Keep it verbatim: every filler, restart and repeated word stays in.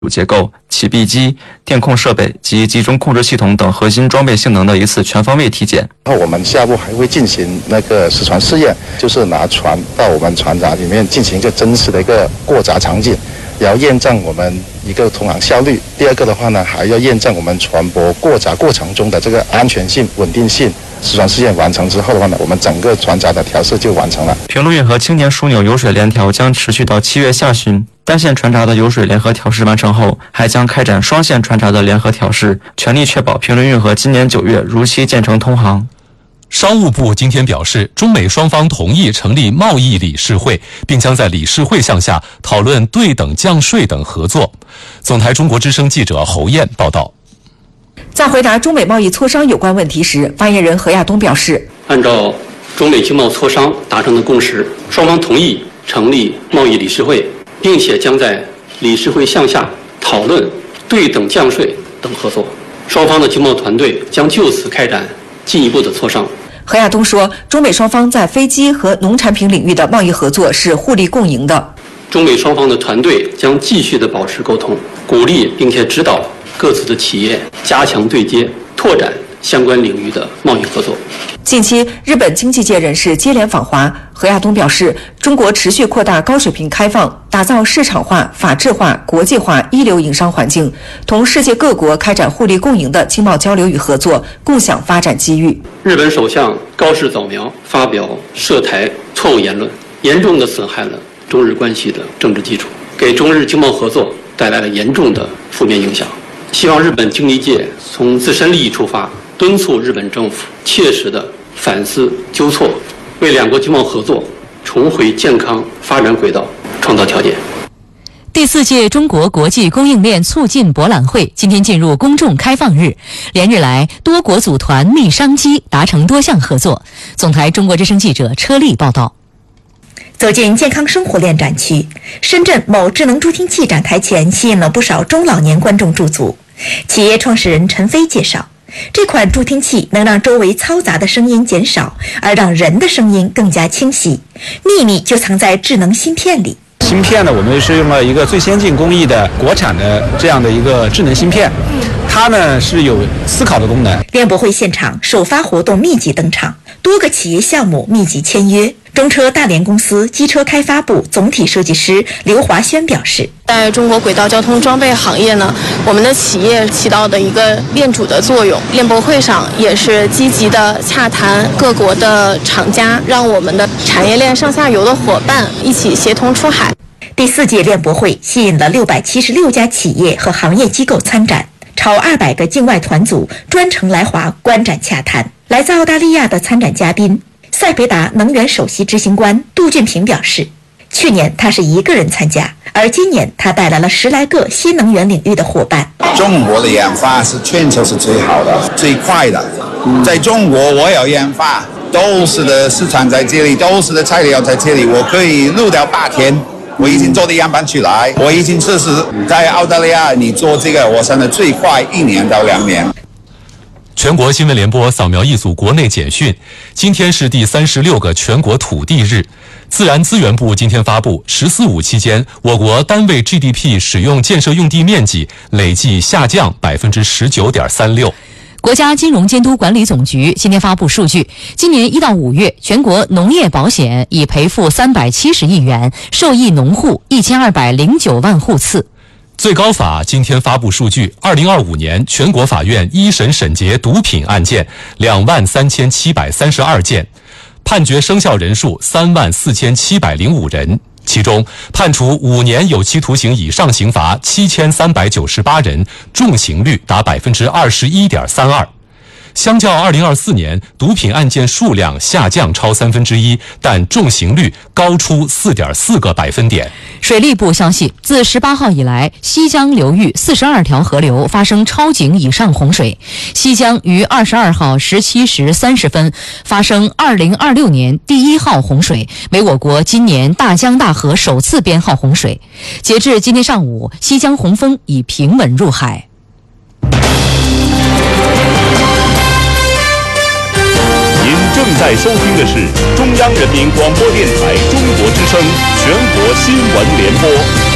主结构、起闭机、电控设备及集中控制系统等核心装备性能的一次全方位体检。 然后我们下步还会进行那个实船试验，就是拿船到我们船闸里面进行一个真实的一个过闸场景，也要验证我们一个通航效率。第二个的话呢，还要验证我们船舶过闸过程中的这个安全性、稳定性。实船试验完成之后的话呢，我们整个船闸的调试就完成了。 平陆运河青年枢纽油水联调将持续到七月下旬，单线船闸的油水联合调试完成后，还将开展双线船闸的联合调试，全力确保平陆运河今年九月如期建成通航。 商务部今天表示，中美双方同意成立贸易理事会，并将在理事会项下讨论对等降税等合作。总台中国之声记者侯燕报道。 在回答中美贸易磋商有关问题时，发言人何亚东表示， 按照中美经贸磋商达成的共识，双方同意成立贸易理事会，并且将在理事会项下讨论对等降税等合作。双方的经贸团队将就此开展进一步的磋商。 何亚东说，中美双方在飞机和农产品领域的贸易合作是互利共赢的。 中美双方的团队将继续的保持沟通，鼓励并且指导各自的企业加强对接，拓展相关领域的贸易合作。 近期，日本经济界人士接连访华。何亚东表示，中国持续扩大高水平开放，打造市场化、法治化、国际化一流营商环境，同世界各国开展互利共赢的经贸交流与合作，共享发展机遇。 日本首相高市早苗发表涉台错误言论，严重的损害了中日关系的政治基础，给中日经贸合作带来了严重的负面影响。希望日本经济界从自身利益出发，敦促日本政府切实的反思纠错，为两国经贸合作重回健康发展轨道创造条件。 第四届中国国际供应链促进博览会今天进入公众开放日，连日来多国组团觅商机，达成多项合作。总台中国之声记者车丽报道。 走进健康生活链展区，深圳某智能助听器展台前吸引了不少中老年观众驻足。企业创始人陈飞介绍，这款助听器能让周围嘈杂的声音减少，而让人的声音更加清晰。秘密就藏在智能芯片里。 芯片呢，我们是用了一个最先进工艺的国产的这样的一个智能芯片，它呢是有思考的功能。 联博会现场首发活动密集登场，多个企业项目密集签约。中车大连公司机车开发部总体设计师刘华轩表示， 在中国轨道交通装备行业呢，我们的企业起到的一个链主的作用。联博会上也是积极的洽谈各国的厂家，让我们的产业链上下游的伙伴一起协同出海。 第四届联博会吸引了六百七十六家企业和行业机构参展，超二百个境外团组专程来华观展洽谈。来自澳大利亚的参展嘉宾赛培达能源首席执行官杜俊平表示，去年他是一个人参加，而今年他带来了十来个新能源领域的伙伴。 中国的研发是全球是最好的、最快的。在中国，我有研发，都是的市场在这里，都是的材料在这里，我可以录掉八天。我已经做的样板出来，我已经测试在澳大利亚，你做这个，我现在最快一年到两年。 全国新闻联播扫描一组国内简讯。今天是第三十六个全国土地日。自然资源部今天发布，十四五期间，我国单位 G D P 使用建设用地面积累计下降百分之十九点三六。 国家金融监督管理总局今天发布数据，今年一到五月，全国农业保险已赔付三百七十亿元，受益农户一千二百零九万户次。 最高法今天发布数据，二零二五年全国法院一审审结毒品案件两万三千七百三十二件，判决生效人数三万四千七百零五人，其中判处五年有期徒刑以上刑罚七千三百九十八人，重刑率达百分之二十一点三二。相较二零二四年，毒品案件数量下降超三分之一，但重刑率高出四点四个百分点。 水利部消息，自十八号以来，西江流域四十二条河流发生超警以上洪水。西江于二十二号十七时三十分发生二零二六年第一号洪水，为我国今年大江大河首次编号洪水。截至今天上午，西江洪峰已平稳入海。 您正在收听的是中央人民广播电台中国之声全国新闻联播。